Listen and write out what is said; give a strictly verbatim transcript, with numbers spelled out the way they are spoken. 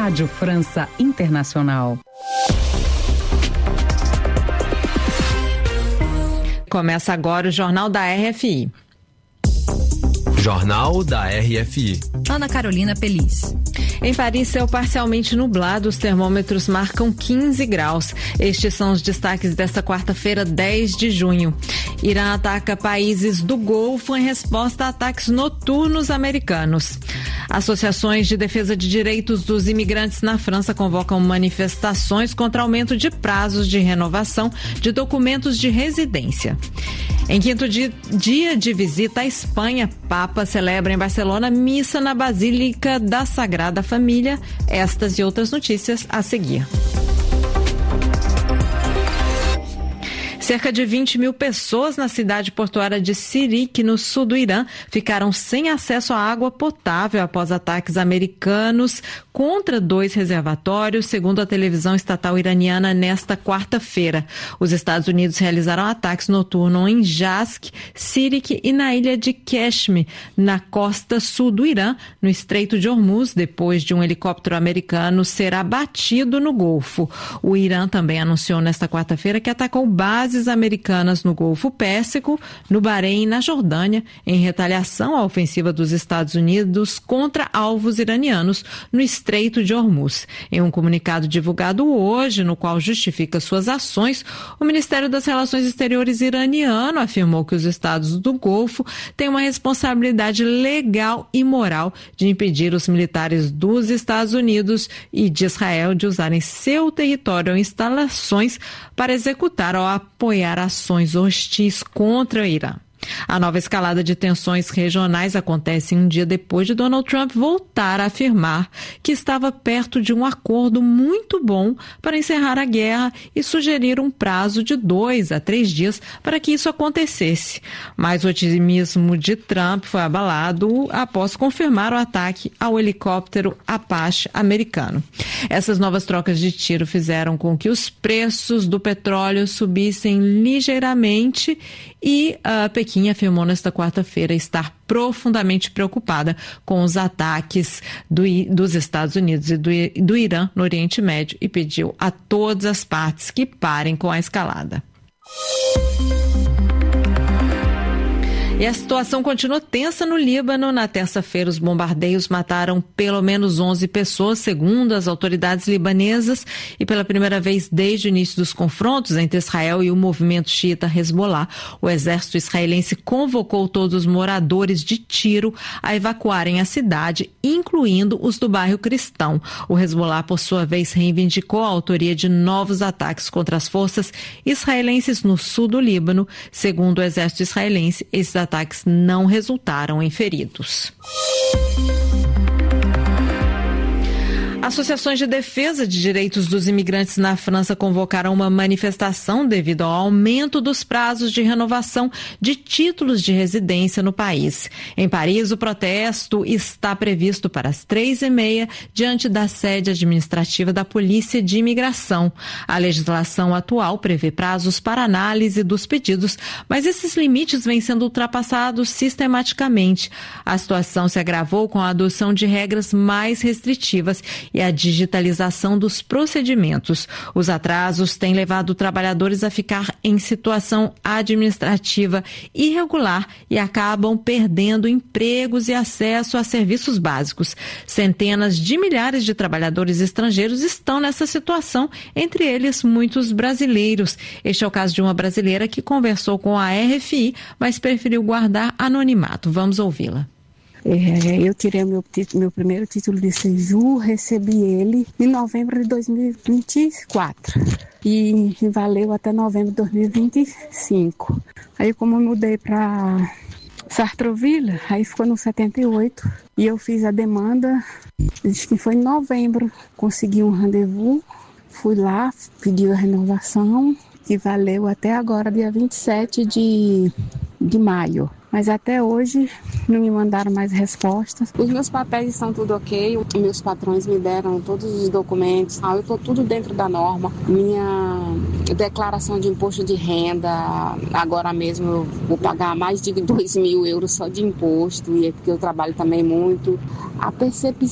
Rádio França Internacional. Começa agora o Jornal da R F I. Jornal da R F I. Ana Carolina Peliz. Em Paris, céu parcialmente nublado, os termômetros marcam quinze graus. Estes são os destaques desta quarta-feira, dez de junho. Irã ataca países do Golfo em resposta a ataques noturnos americanos. Associações de defesa de direitos dos imigrantes na França convocam manifestações contra aumento de prazos de renovação de documentos de residência. Em quinto dia, dia de visita à Espanha, Papa celebra em Barcelona missa na Basílica da Sagrada Família. Estas e outras notícias a seguir. Cerca de vinte mil pessoas na cidade portuária de Sirik, no sul do Irã, ficaram sem acesso à água potável após ataques americanos contra dois reservatórios, segundo a televisão estatal iraniana nesta quarta-feira. Os Estados Unidos realizaram ataques noturnos em Jask, Sirik e na ilha de Kashmir, na costa sul do Irã, no Estreito de Hormuz, depois de um helicóptero americano ser abatido no Golfo. O Irã também anunciou nesta quarta-feira que atacou bases americanas no Golfo Pérsico, no Bahrein e na Jordânia, em retaliação à ofensiva dos Estados Unidos contra alvos iranianos no Estreito de Hormuz. Em um comunicado divulgado hoje, no qual justifica suas ações, o Ministério das Relações Exteriores iraniano afirmou que os estados do Golfo têm uma responsabilidade legal e moral de impedir os militares dos Estados Unidos e de Israel de usarem seu território ou instalações para executar ou apoiar ações hostis contra o Irã. A nova escalada de tensões regionais acontece um dia depois de Donald Trump voltar a afirmar que estava perto de um acordo muito bom para encerrar a guerra e sugerir um prazo de dois a três dias para que isso acontecesse. Mas o otimismo de Trump foi abalado após confirmar o ataque ao helicóptero Apache americano. Essas novas trocas de tiro fizeram com que os preços do petróleo subissem ligeiramente e a Pequim afirmou nesta quarta-feira estar profundamente preocupada com os ataques do, dos Estados Unidos e do, do Irã no Oriente Médio e pediu a todas as partes que parem com a escalada. E a situação continua tensa no Líbano. Na terça-feira, os bombardeios mataram pelo menos onze pessoas, segundo as autoridades libanesas, e pela primeira vez desde o início dos confrontos entre Israel e o movimento xiita Hezbollah, o exército israelense convocou todos os moradores de Tiro a evacuarem a cidade, incluindo os do bairro Cristão. O Hezbollah, por sua vez, reivindicou a autoria de novos ataques contra as forças israelenses no sul do Líbano. Segundo o exército israelense, esses ataques não resultaram em feridos. Associações de defesa de direitos dos imigrantes na França convocaram uma manifestação devido ao aumento dos prazos de renovação de títulos de residência no país. Em Paris, o protesto está previsto para as três e meia diante da sede administrativa da Polícia de Imigração. A legislação atual prevê prazos para análise dos pedidos, mas esses limites vêm sendo ultrapassados sistematicamente. A situação se agravou com a adoção de regras mais restritivas e a digitalização dos procedimentos. Os atrasos têm levado trabalhadores a ficar em situação administrativa irregular e acabam perdendo empregos e acesso a serviços básicos. Centenas de milhares de trabalhadores estrangeiros estão nessa situação, entre eles muitos brasileiros. Este é o caso de uma brasileira que conversou com a R F I, mas preferiu guardar anonimato. Vamos ouvi-la. É, eu tirei meu, título, meu primeiro título de séjour, recebi ele em novembro de dois mil e vinte e quatro e valeu até novembro de dois mil e vinte e cinco. Aí como eu mudei para Sartrouville, aí ficou no setenta e oito e eu fiz a demanda, acho que foi em novembro, consegui um rendezvous, fui lá, pedi a renovação que valeu até agora, dia vinte e sete de, de maio. Mas até hoje não me mandaram mais respostas. Os meus papéis estão tudo ok, meus patrões me deram todos os documentos, eu estou tudo dentro da norma. Minha declaração de imposto de renda, agora mesmo eu vou pagar mais de dois mil euros só de imposto, e é porque eu trabalho também muito. A percepção